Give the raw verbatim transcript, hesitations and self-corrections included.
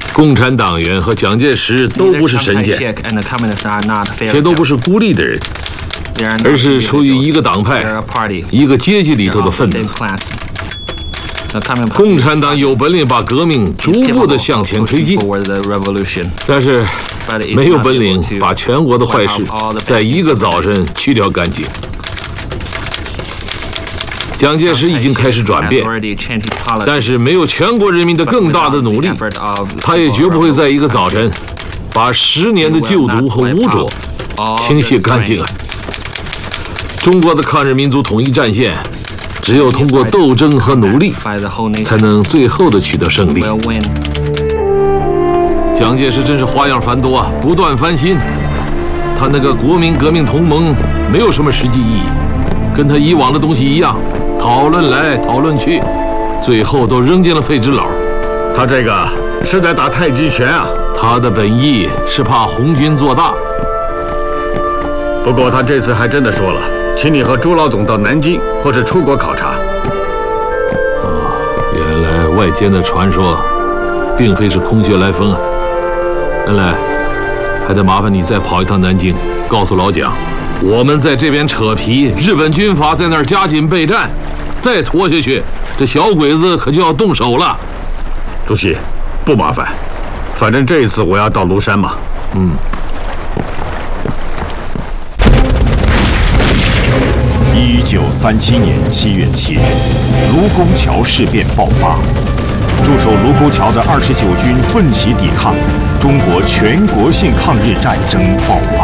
共产党员和蒋介石都不是神仙，且都不是孤立的人，而是属于一个党派、一个阶级里头的分子。共产党有本领把革命逐步地向前推进，但是没有本领把全国的坏事在一个早晨去掉干净。蒋介石已经开始转变，但是没有全国人民的更大的努力，他也绝不会在一个早晨把十年的旧毒和污浊清洗干净啊！中国的抗日民族统一战线，只有通过斗争和努力，才能最后的取得胜利。蒋介石真是花样繁多啊，不断翻新。他那个国民革命同盟没有什么实际意义，跟他以往的东西一样。讨论来讨论去，最后都扔进了废纸篓。 他这个是在打太极拳啊！ 他的本意是怕红军做大。 不过他这次还真的说了，请你和朱老总到南京或者出国考察。 啊，原来外间的传说，并非是空穴来风啊！恩来，还得麻烦你再跑一趟南京，告诉老蒋，我们在这边扯皮，日本军阀在那儿加紧备战。再拖下去，这小鬼子可就要动手了。 主席，不麻烦，反正这一次我要到庐山嘛。 嗯。 一九三七年七月七日，卢沟桥事变爆发，驻守卢沟桥的二十九军奋起抵抗，中国全国性抗日战争爆发。